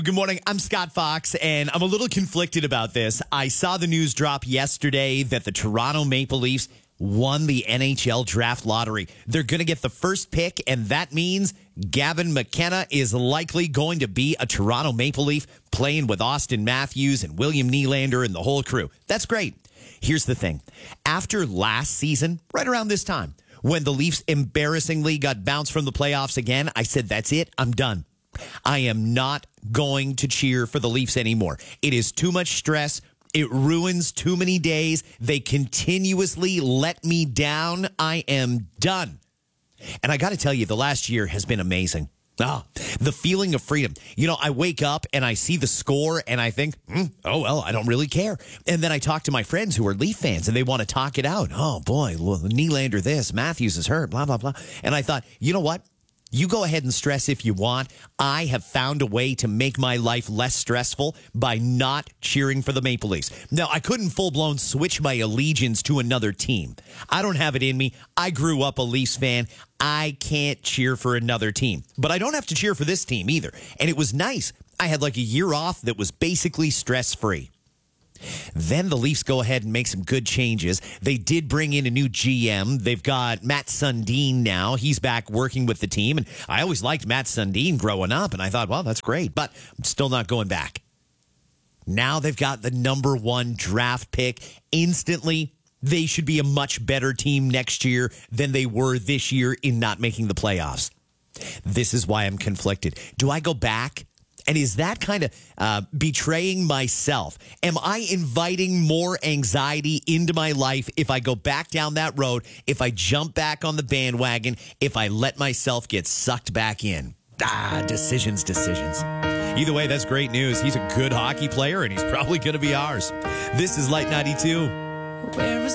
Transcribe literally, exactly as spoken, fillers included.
Good morning. I'm Scott Fox, and I'm a little conflicted about this. I saw the news drop yesterday that the Toronto Maple Leafs won the N H L draft lottery. They're going to get the first pick, and that means Gavin McKenna is likely going to be a Toronto Maple Leaf playing with Austin Matthews and William Nylander and the whole crew. That's great. Here's the thing. After last season, right around this time, when the Leafs embarrassingly got bounced from the playoffs again, I said, that's it. I'm done. I am not going to cheer for the Leafs anymore. It is too much stress. It ruins too many days. They continuously let me down. I am done. And I got to tell you, the last year has been amazing. Oh, the feeling of freedom. You know, I wake up and I see the score and I think, mm, oh, well, I don't really care. And then I talk to my friends who are Leaf fans and they want to talk it out. Oh, boy, Nylander this, Matthews is hurt, blah, blah, blah. And I thought, you know what? You go ahead and stress if you want. I have found a way to make my life less stressful by not cheering for the Maple Leafs. Now, I couldn't full-blown switch my allegiance to another team. I don't have it in me. I grew up a Leafs fan. I can't cheer for another team. But I don't have to cheer for this team either. And it was nice. I had like a year off that was basically stress-free. Then the Leafs go ahead and make some good changes. They did bring in a new G M. They've got Matt Sundin now. He's back working with the team. And I always liked Matt Sundin growing up. And I thought, well, that's great. But I'm still not going back. Now they've got the number one draft pick. Instantly, they should be a much better team next year than they were this year in not making the playoffs. This is why I'm conflicted. Do I go back? And is that kind of uh, betraying myself? Am I inviting more anxiety into my life if I go back down that road, if I jump back on the bandwagon, if I let myself get sucked back in? Ah, decisions, decisions. Either way, that's great news. He's a good hockey player, and he's probably going to be ours. This is Light ninety-two.